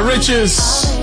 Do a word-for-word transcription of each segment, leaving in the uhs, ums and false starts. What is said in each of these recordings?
Riches.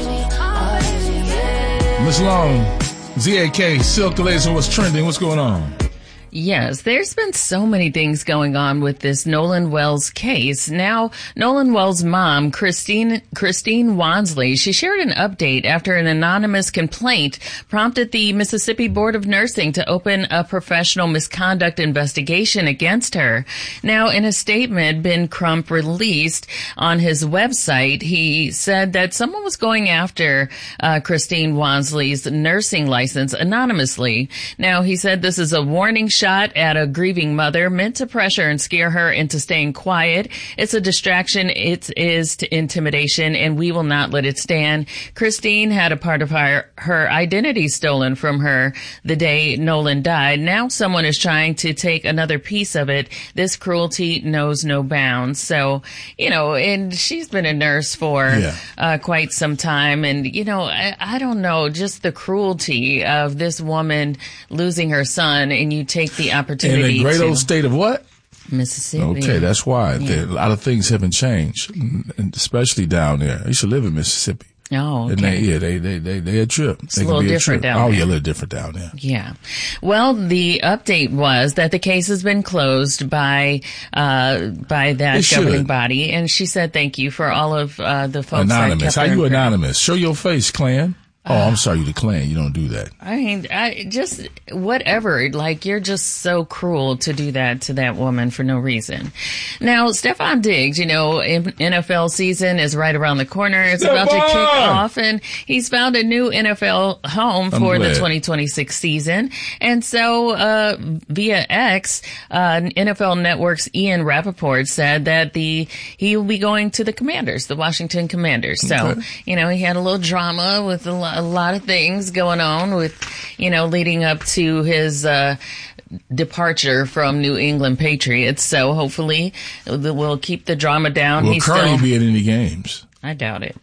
Miss Long. Z A K, Silk the Laser, what's trending? What's going on? Yes, there's been so many things going on with this Nolan Wells case. Now, Nolan Wells' mom, Christine, Christine Wansley, she shared an update after an anonymous complaint prompted the Mississippi Board of Nursing to open a professional misconduct investigation against her. Now, in a statement Ben Crump released on his website, he said that someone was going after uh, Christine Wansley's nursing license anonymously. Now, he said this is a warning shot at a grieving mother meant to pressure and scare her into staying quiet. It's a distraction. It is to intimidation, and we will not let it stand. Christine had a part of her, her identity stolen from her the day Nolan died. Now someone is trying to take another piece of it. This cruelty knows no bounds. So, you know, and she's been a nurse for yeah. uh, quite some time. And, you know, I, I don't know, just the cruelty of this woman losing her son, and you take the opportunity in the great to, old state of what? Mississippi. Okay, that's why. Yeah. There, a lot of things haven't changed, especially down there. I used to live in Mississippi. Oh, okay. And they, yeah, they, they, they, they a trip. It's they a little different a down oh, there. Oh, yeah, a little different down there. Yeah. Well, the update was that the case has been closed by, uh, by that It governing should. body. And she said thank you for all of, uh, the folks Anonymous. that How kept you her anonymous? Show your face, Clan. Oh, I'm sorry, you the Klan. You don't do that. I mean, I just, whatever, like, you're just so cruel to do that to that woman for no reason. Now, Stephon Diggs, you know, N F L season is right around the corner. It's Stephon! about to kick off, and he's found a new N F L home for the twenty twenty-six season. And so, uh, via X, uh, N F L Network's Ian Rappaport said that the, he will be going to the Commanders, the Washington Commanders. So, Okay. you know, he had a little drama with a lot, a lot of things going on with, you know, leading up to his, uh, departure from New England Patriots. So hopefully we'll keep the drama down. Will He's Curry still, be in any games? I doubt it.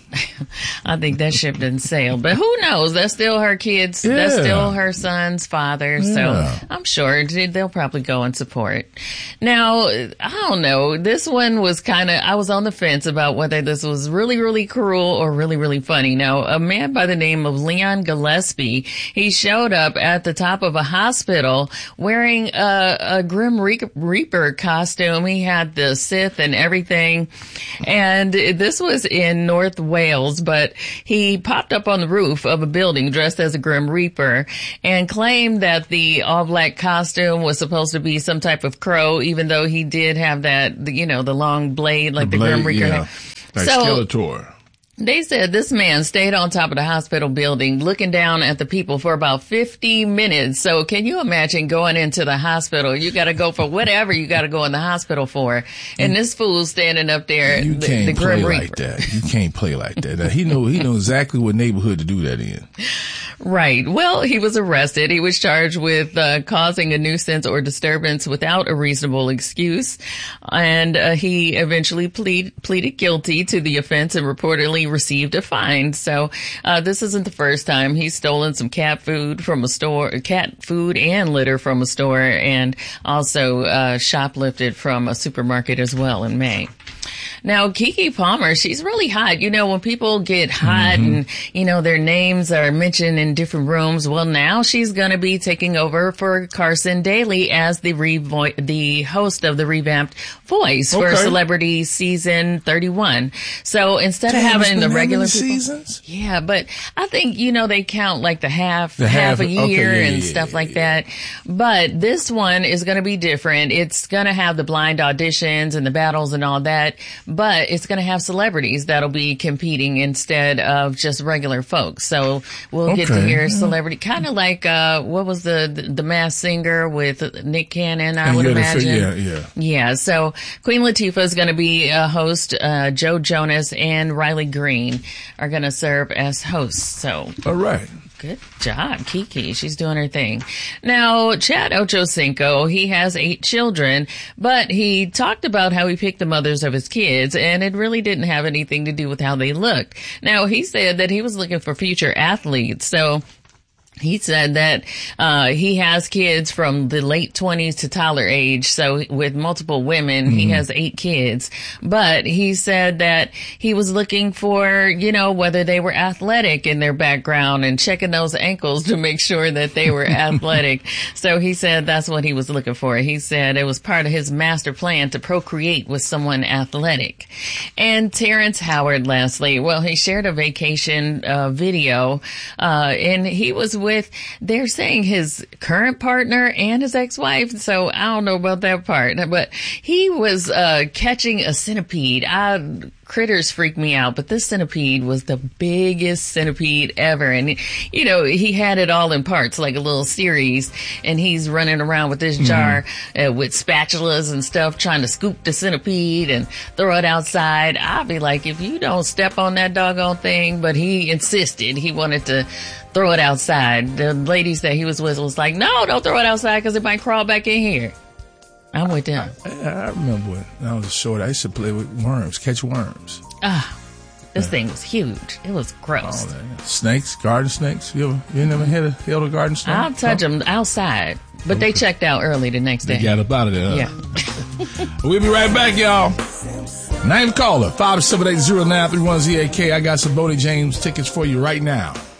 I think that ship didn't sail, but who knows? That's still her kids. Yeah. That's still her son's father. Yeah. So I'm sure they'll probably go and support. Now, I don't know. This one was kind of, I was on the fence about whether this was really, really cruel or really, really funny. Now, a man by the name of Leon Gillespie, he showed up at the top of a hospital wearing a, a Grim Reaper costume. He had the Sith and everything. And this was in North Wales. But he popped up on the roof of a building dressed as a Grim Reaper and claimed that the all-black costume was supposed to be some type of crow, even though he did have that, you know, the long blade like the, the blade, Grim Reaper. Yeah. Like so, Skeletor. They said this man stayed on top of the hospital building looking down at the people for about fifty minutes. So can you imagine going into the hospital? You got to go for whatever you got to go in the hospital for. And this fool standing up there, You the, can't the play Grim like Reaper. that. You can't play like that. Now, he know he know exactly what neighborhood to do that in. Right. Well, he was arrested. He was charged with uh, causing a nuisance or disturbance without a reasonable excuse. And uh, he eventually plead, pleaded guilty to the offense and reportedly received a fine. So uh, this isn't the first time he's stolen some cat food from a store, cat food and litter from a store, and also uh, shoplifted from a supermarket as well in May. Now, Keke Palmer, she's really hot. You know, when people get hot mm-hmm. and, you know, their names are mentioned in different rooms, well, now she's going to be taking over for Carson Daly as the revo- the host of the revamped Voice okay. for Celebrity Season thirty-one. So instead Damn, of having the regular people, seasons? Yeah, but I think, you know, they count like the half, the half, half a year okay, yeah, and yeah, stuff yeah, like yeah. that. But this one is going to be different. It's going to have the blind auditions and the battles and all that. But it's going to have celebrities that'll be competing instead of just regular folks. So we'll okay. get to hear celebrity, kind of like, uh, what was the, the, the Masked Singer with Nick Cannon, I and would yeah, imagine. Yeah, yeah. Yeah. So Queen Latifah is going to be a host. Uh, Joe Jonas and Riley Green are going to serve as hosts. So. All right. Good job, Keke. She's doing her thing. Now, Chad Ochocinco, he has eight children, but he talked about how he picked the mothers of his kids, and it really didn't have anything to do with how they looked. Now, he said that he was looking for future athletes, so He said that uh he has kids from the late twenties to toddler age, so with multiple women. Mm-hmm. He has eight kids. But he said that he was looking for, you know, whether they were athletic in their background and checking those ankles to make sure that they were athletic. So he said that's what he was looking for. He said it was part of his master plan to procreate with someone athletic. And Terrence Howard, lastly, well, he shared a vacation uh video, uh and he was with, they're saying his current partner and his ex-wife. So I don't know about that part, but he was, uh, catching a centipede. I, critters freak me out, but this centipede was the biggest centipede ever. And, you know, he had it all in parts, like a little series, and he's running around with this jar mm-hmm. uh, with spatulas and stuff, trying to scoop the centipede and throw it outside. I'd be like, if you don't step on that doggone thing, but he insisted. He wanted to throw it outside. The ladies that he was with was like, no, don't throw it outside because it might crawl back in here. I'm with them. I, I remember when I was short, I used to play with worms, catch worms. Ah, this yeah. thing was huge. It was gross. Oh, snakes, garden snakes. You ever, you never hit a, hit a garden snake? I'll touch no? them outside, but okay. they checked out early the next day. They got up out of there. Huh? Yeah. We'll be right back, y'all. Name caller, five seven eight zero nine three one Z A K. I got some Bodie James tickets for you right now.